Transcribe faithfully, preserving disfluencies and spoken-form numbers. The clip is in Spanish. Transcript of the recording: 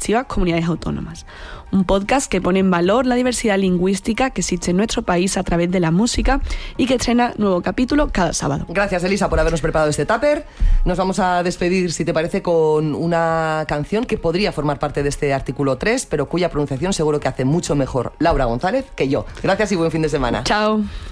sucesivas comunidades autónomas. Un podcast que pone en valor la diversidad lingüística que existe en nuestro país a través de la música y que estrena nuevo capítulo cada sábado. Gracias, Elisa, por habernos preparado este tupper. Nos vamos a despedir, si te parece, con una canción que podría formar parte de este artículo tres, pero cuya pronunciación seguro que hace mucho mejor Laura González que yo. Gracias y buen fin de semana. Chao.